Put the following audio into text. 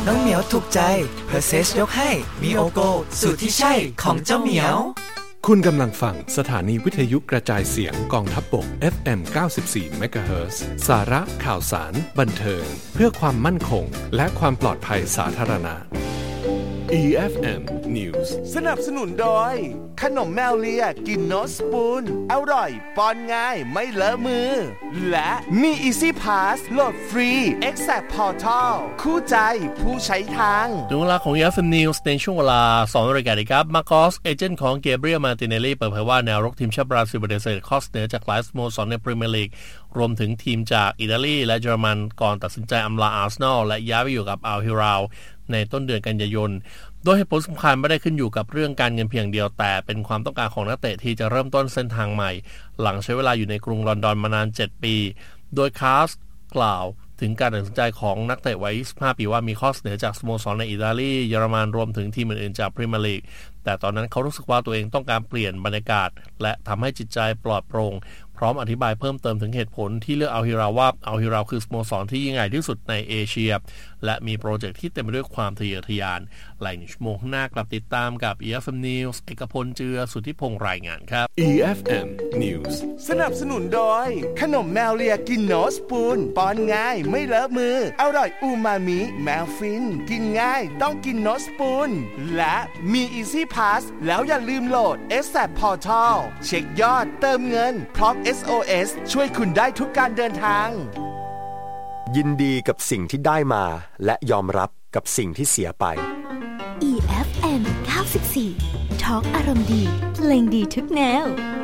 น้องเหมียวถูกใจเพอร์เซสยกให้มีโอโกสูตรที่ใช่ของเจ้าเหมียวคุณกำลังฟังสถานีวิทยุกระจายเสียงกองทัพบก FM 94 MHz สาระข่าวสารบันเทิงเพื่อความมั่นคงและความปลอดภัยสาธารณะ EFM News สนับสนุนโดยขนมแมวเลียกินโนสปูนอร่อยป้อนง่ายไม่เลอะมือและมี Easy Pass โหลดฟรี Exact Portal คู่ใจผู้ใช้ทางถึงเวลาของ EFM News ในช่วงเวลา2 นาฬิกาครับมาร์กอสเอเจนต์ของเกเบรียลมาติเนลลี่เปิดเผยว่าแนวรุกทีมชาติบราซิลได้เสด็จข้อเสนอจากหลายสโมสรในพรีเมียร์ลีกรวมถึงทีมจากอิตาลีและเยอรมันก่อนตัดสินใจอำลาอาร์เซนอลและย้ายไปอยู่กับอัลฮิลาลในต้นเดือนกันยายนโดยเหตุผลสำคัญไม่ได้ขึ้นอยู่กับเรื่องการเงินเพียงเดียวแต่เป็นความต้องการของนักเตะที่จะเริ่มต้นเส้นทางใหม่หลังใช้เวลาอยู่ในกรุงลอนดอนมานาน7ปีโดยคาสกล่าวถึงการตัดสินใจของนักเตะวัย25ปีว่ามีข้อเสนอจากสโมสรในอิตาลีเยอรมันรวมถึงทีมอื่นๆจากพรีเมียร์ลีกแต่ตอนนั้นเขารู้สึกว่าตัวเองต้องการเปลี่ยนบรรยากาศและทำให้จิตใจปลอดโปร่งพร้อมอธิบายเพิ่มเติมถึงเหตุผลที่เลือกอัลฮิลาลว่าอัลฮิลาลคือสโมสรที่ยิ่งใหญ่ที่สุดในเอเชียและมีโปรเจกต์ที่เต็มไปด้วยความทะเยอทะยานหลายชั่วโมงข้างหน้ากลับติดตามกับ EFM News เอกพลเจือสุทธิพงษ์รายงานครับ EFM News สนับสนุนโดยขนมแมวเลียกินโนสปูนป้อนง่ายไม่เลอะมืออร่อยอูมามิแมวฟินกินง่ายต้องกินโนสปูนและมี Easy Pass แล้วอย่าลืมโหลด Exact Portal เช็คยอดเติมเงินพร้อม SOS ช่วยคุณได้ทุกการเดินทางยินดีกับสิ่งที่ได้มาและยอมรับกับสิ่งที่เสียไป EFM 94 Talk อารมณ์ดีเพลงดีทุกแนว